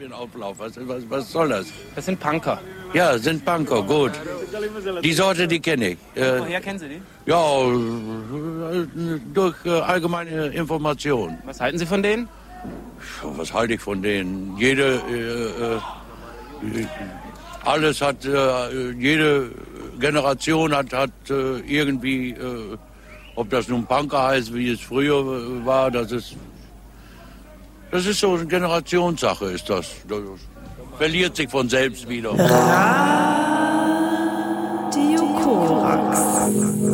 den Auflauf. Was soll das? Das sind Punker. Ja, sind Punker, gut. Die Sorte, die kenne ich. Woher kennen Sie die? Ja, durch allgemeine Informationen. Was halten Sie von denen? Was halte ich von denen? Alles hat, jede Generation hat irgendwie, ob das nun Punker heißt, wie es früher war, das ist so eine Generationssache, ist das. Das verliert sich von selbst wieder. Radio Korax.